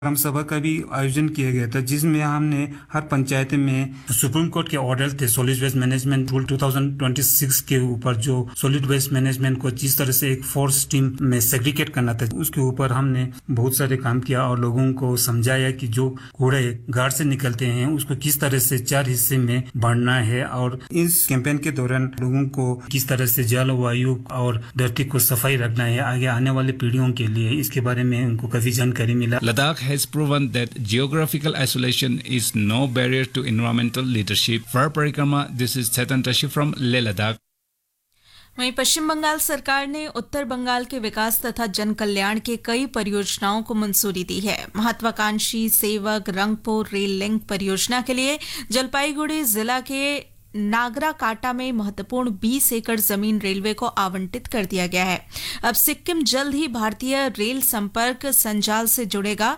ग्राम सभा का भी आयोजन किया गया था, जिसमें हमने हर पंचायत में सुप्रीम कोर्ट के ऑर्डर थे सॉलिड वेस्ट मैनेजमेंट रूल 2026 के ऊपर, जो सॉलिड वेस्ट मैनेजमेंट को जिस तरह से एक फोर्स टीम में सेग्रीगेट करना था, उसके ऊपर हमने बहुत सारे काम किया और लोगों को समझाया कि जो कूड़े गाड़ से निकलते हैं उसको किस तरह से 4 हिस्से में बांटना है। और इस कैंपेन के दौरान लोगों को किस तरह से जलवायु और धरती को सफाई रखना है आगे आने वाली पीढ़ियों के लिए, इसके बारे में उनको काफी जानकारी मिला। Ladakh has proven that geographical isolation is no barrier to environmental leadership. For Parikrama, this is Chetan Tashi from Leh Ladakh. वहीं पश्चिम बंगाल सरकार ने उत्तर बंगाल के विकास तथा जन कल्याण के कई परियोजनाओं को मंजूरी दी है। महत्वाकांक्षी सेवक रंगपुर रेल लिंक परियोजना के लिए जलपाईगुड़ी जिला के नागराकाटा में महत्वपूर्ण 20 एकड़ जमीन रेलवे को आवंटित कर दिया गया है। अब सिक्किम जल्द ही भारतीय रेल संपर्क संजाल से जुड़ेगा।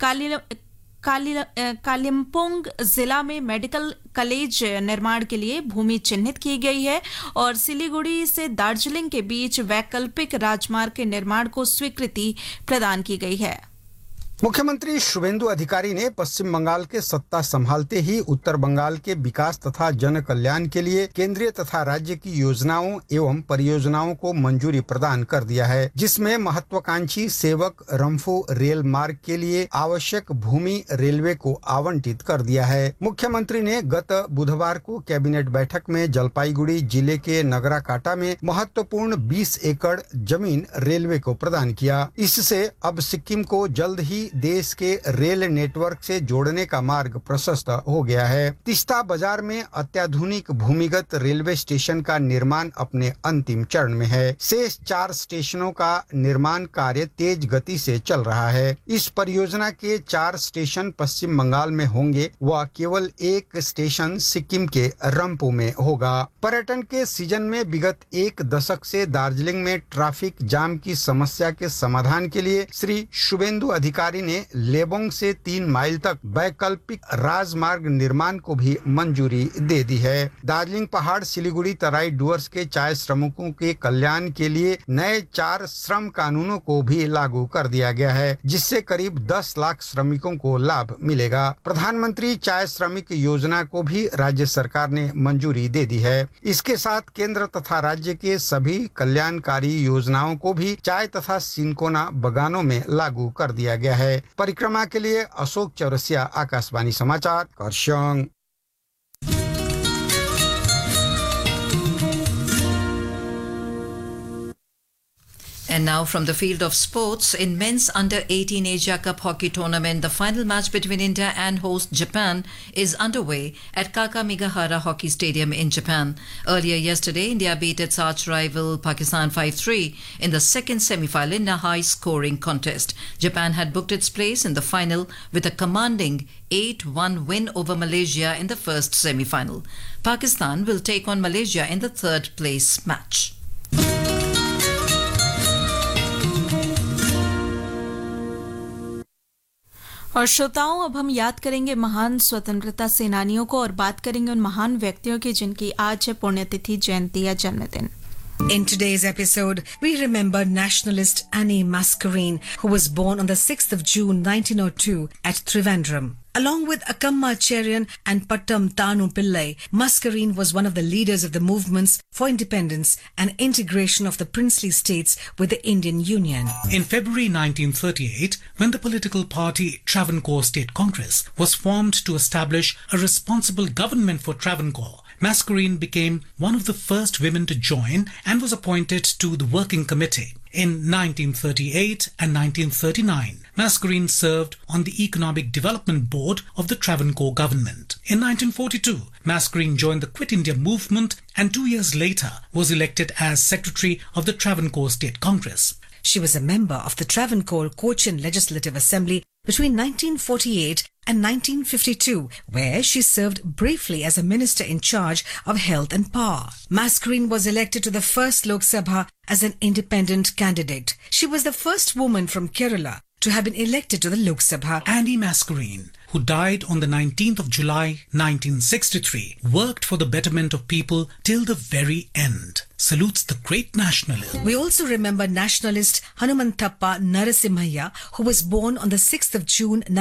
कालिम्पोंग जिला में मेडिकल कॉलेज निर्माण के लिए भूमि चिन्हित की गई है और सिलीगुड़ी से दार्जिलिंग के बीच वैकल्पिक राजमार्ग के निर्माण को स्वीकृति प्रदान की गई है। मुख्यमंत्री शुभेंदु अधिकारी ने पश्चिम बंगाल के सत्ता संभालते ही उत्तर बंगाल के विकास तथा जन कल्याण के लिए केंद्रीय तथा राज्य की योजनाओं एवं परियोजनाओं को मंजूरी प्रदान कर दिया है, जिसमें महत्वाकांक्षी सेवक रंफू रेल मार्ग के लिए आवश्यक भूमि रेलवे को आवंटित कर दिया है। मुख्यमंत्री ने गत बुधवार को कैबिनेट बैठक में जलपाईगुड़ी जिले के नगराकाटा में महत्वपूर्ण 20 एकड़ जमीन रेलवे को प्रदान किया। इससे अब सिक्किम को जल्द ही देश के रेल नेटवर्क से जोड़ने का मार्ग प्रशस्त हो गया है। तिस्ता बाजार में अत्याधुनिक भूमिगत रेलवे स्टेशन का निर्माण अपने अंतिम चरण में है। शेष 4 स्टेशनों का निर्माण कार्य तेज गति से चल रहा है। इस परियोजना के 4 स्टेशन पश्चिम बंगाल में होंगे व केवल एक स्टेशन सिक्किम के रंपू में होगा। पर्यटन के सीजन में विगत 1 दशक से दार्जिलिंग में ट्रैफिक जाम की समस्या के समाधान के लिए श्री शुभेंदु अधिकारी ने लेबोंग से 3 माइल तक वैकल्पिक राजमार्ग निर्माण को भी मंजूरी दे दी है। दार्जिलिंग पहाड़ सिलीगुड़ी तराई डुअर्स के चाय श्रमिकों के कल्याण के लिए नए 4 श्रम कानूनों को भी लागू कर दिया गया है, जिससे करीब 10 लाख श्रमिकों को लाभ मिलेगा। प्रधानमंत्री चाय श्रमिक योजना को भी राज्य सरकार ने मंजूरी दे दी है। इसके साथ केंद्र तथा राज्य के सभी कल्याणकारी योजनाओं को भी चाय तथा सिनकोना बगानों में लागू कर दिया गया है। परिक्रमा के लिए अशोक चौरसिया, आकाशवाणी समाचार, करसंग। And now from the field of sports, in men's under-18 Asia Cup hockey tournament, the final match between India and host Japan is underway at Kakamigahara Hockey Stadium in Japan. Earlier yesterday, India beat its arch-rival Pakistan 5-3 in the second semi-final in a high-scoring contest. Japan had booked its place in the final with a commanding 8-1 win over Malaysia in the first semi-final. Pakistan will take on Malaysia in the third-place match. और श्रोताओं, अब हम याद करेंगे महान स्वतंत्रता सेनानियों को और बात करेंगे उन महान व्यक्तियों की जिनकी आज है पुण्यतिथि, जयंती या जन्मदिन। In today's episode, we remember nationalist Annie Mascarenhas, who was born on the 6th of June 1902 at Trivandrum. Along with Akamma Cherian and Pattam Tanu Pillai, Mascarenhas was one of the leaders of the movements for independence and integration of the princely states with the Indian Union. In February 1938, when the political party Travancore State Congress was formed to establish a responsible government for Travancore, Mascarenhas became one of the first women to join and was appointed to the working committee. In 1938 and 1939, Mascarenhas served on the Economic Development Board of the Travancore government. In 1942, Mascarenhas joined the Quit India movement and 2 years later was elected as Secretary of the Travancore State Congress. She was a member of the Travancore Cochin Legislative Assembly between 1948 and 1952, where she served briefly as a minister in charge of health and power. Mascarenhas was elected to the first Lok Sabha as an independent candidate. She was the first woman from Kerala to have been elected to the Lok Sabha. Annie Mascarenhas, who died on the 19th of July 1963, worked for the betterment of people till the very end. Salutes the great nationalist. We also remember nationalist Hanumanthappa Narasimhaya, who was born on the 6th of June